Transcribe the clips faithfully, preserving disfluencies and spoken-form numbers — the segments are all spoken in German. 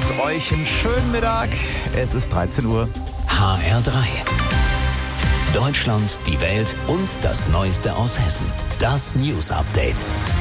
euch einen schönen Mittag. Es ist dreizehn Uhr. H R drei. Deutschland, die Welt und das Neueste aus Hessen. Das News Update.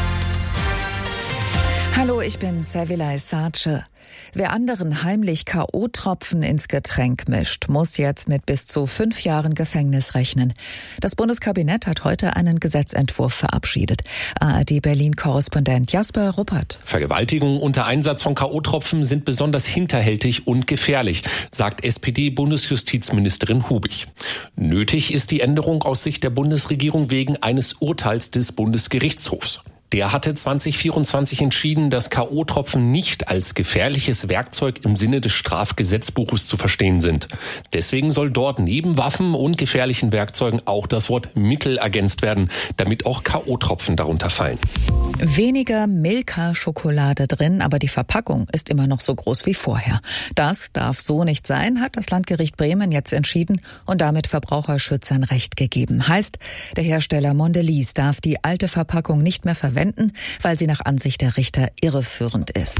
Hallo, ich bin Servilay Sace. Wer anderen heimlich K O-Tropfen ins Getränk mischt, muss jetzt mit bis zu fünf Jahren Gefängnis rechnen. Das Bundeskabinett hat heute einen Gesetzentwurf verabschiedet. A R D Berlin-Korrespondent Jasper Ruppert. Vergewaltigungen unter Einsatz von K O-Tropfen sind besonders hinterhältig und gefährlich, sagt S P D-Bundesjustizministerin Hubig. Nötig ist die Änderung aus Sicht der Bundesregierung wegen eines Urteils des Bundesgerichtshofs. Der hatte zwanzig vierundzwanzig entschieden, dass K O-Tropfen nicht als gefährliches Werkzeug im Sinne des Strafgesetzbuches zu verstehen sind. Deswegen soll dort neben Waffen und gefährlichen Werkzeugen auch das Wort Mittel ergänzt werden, damit auch K O-Tropfen darunter fallen. Weniger Milka-Schokolade drin, aber die Verpackung ist immer noch so groß wie vorher. Das darf so nicht sein, hat das Landgericht Bremen jetzt entschieden und damit Verbraucherschützern Recht gegeben. Heißt, der Hersteller Mondelez darf die alte Verpackung nicht mehr verwenden, weil sie nach Ansicht der Richter irreführend ist.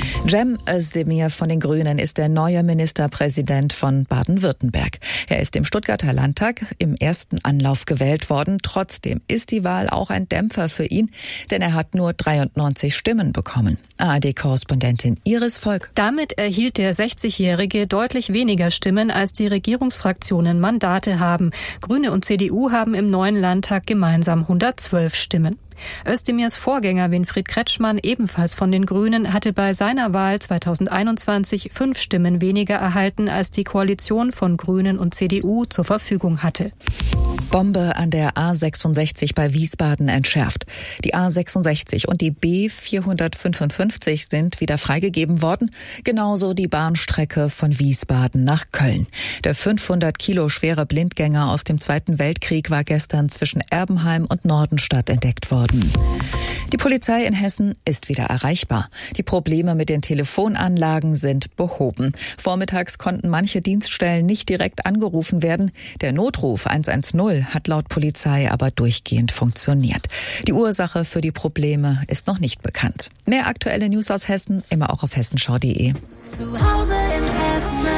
Cem Özdemir von den Grünen ist der neue Ministerpräsident von Baden-Württemberg. Er ist im Stuttgarter Landtag im ersten Anlauf gewählt worden. Trotzdem ist die Wahl auch ein Dämpfer für ihn, denn er hat nur dreiundneunzig Stimmen bekommen. A R D-Korrespondentin Iris Volk. Damit erhielt der sechzigjährige deutlich weniger Stimmen, als die Regierungsfraktionen Mandate haben. Grüne und C D U haben im neuen Landtag gemeinsam hundertzwölf Stimmen. Özdemirs Vorgänger Winfried Kretschmann, ebenfalls von den Grünen, hatte bei seiner Wahl zweitausendeinundzwanzig fünf Stimmen weniger erhalten, als die Koalition von Grünen und C D U zur Verfügung hatte. Bombe an der A sechsundsechzig bei Wiesbaden entschärft. Die A sechsundsechzig und die B vierhundertfünfundfünfzig sind wieder freigegeben worden, genauso die Bahnstrecke von Wiesbaden nach Köln. Der fünfhundert Kilo schwere Blindgänger aus dem Zweiten Weltkrieg war gestern zwischen Erbenheim und Nordenstadt entdeckt worden. Die Polizei in Hessen ist wieder erreichbar. Die Probleme mit den Telefonanlagen sind behoben. Vormittags konnten manche Dienststellen nicht direkt angerufen werden. Der Notruf hundertzehn hat laut Polizei aber durchgehend funktioniert. Die Ursache für die Probleme ist noch nicht bekannt. Mehr aktuelle News aus Hessen immer auch auf hessenschau punkt de. Zu Hause in Hessen.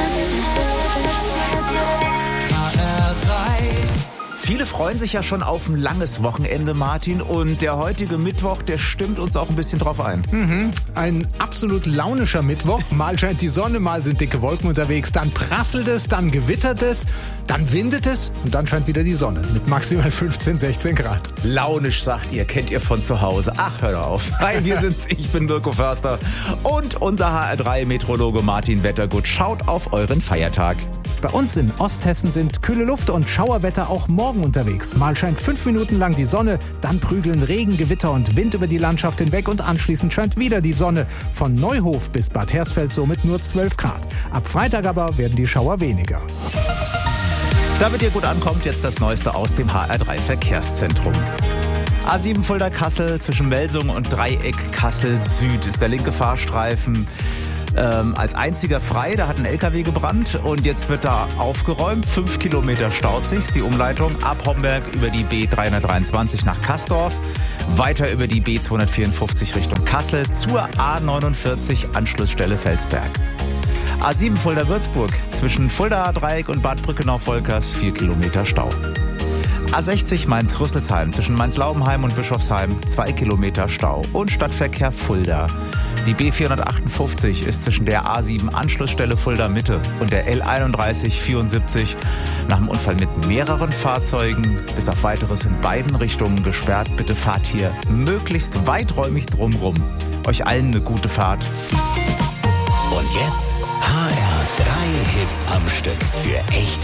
H R drei. Viele freuen sich ja schon auf ein langes Wochenende, Martin. Und der heutige Mittwoch, der stimmt uns auch ein bisschen drauf ein. Mhm. Ein absolut launischer Mittwoch. Mal scheint die Sonne, mal sind dicke Wolken unterwegs. Dann prasselt es, dann gewittert es, dann windet es und dann scheint wieder die Sonne mit maximal fünfzehn, sechzehn Grad. Launisch, sagt ihr, kennt ihr von zu Hause. Ach, hör doch auf. Hi, wir sind's. Ich bin Mirko Förster. Und unser H R drei Meteorologe Martin Wettergut schaut auf euren Feiertag. Bei uns in Osthessen sind kühle Luft und Schauerwetter auch morgen unterwegs. Mal scheint fünf Minuten lang die Sonne, dann prügeln Regen, Gewitter und Wind über die Landschaft hinweg und anschließend scheint wieder die Sonne. Von Neuhof bis Bad Hersfeld somit nur zwölf Grad. Ab Freitag aber werden die Schauer weniger. Damit ihr gut ankommt, jetzt das Neueste aus dem H R drei Verkehrszentrum. A sieben Fulda-Kassel zwischen Melsungen und Dreieck Kassel Süd ist der linke Fahrstreifen ähm, als einziger frei. Da hat ein L K W gebrannt und jetzt wird da aufgeräumt. Fünf Kilometer staut sich die Umleitung ab Homberg über die B dreihundertdreiundzwanzig nach Kastorf, weiter über die B zweihundertvierundfünfzig Richtung Kassel zur A neunundvierzig Anschlussstelle Felsberg. A sieben Fulda-Würzburg zwischen Fulda-Dreieck und Bad Brückenau-Volkers vier Kilometer Stau. A sechzig Mainz-Rüsselsheim zwischen Mainz-Laubenheim und Bischofsheim zwei Kilometer Stau und Stadtverkehr Fulda. Die B vierhundertachtundfünfzig ist zwischen der A sieben Anschlussstelle Fulda Mitte und der L einunddreißig vierundsiebzig nach dem Unfall mit mehreren Fahrzeugen bis auf weiteres in beiden Richtungen gesperrt. Bitte fahrt hier möglichst weiträumig drumrum. Euch allen eine gute Fahrt. Und jetzt H R drei Hits am Stück für echte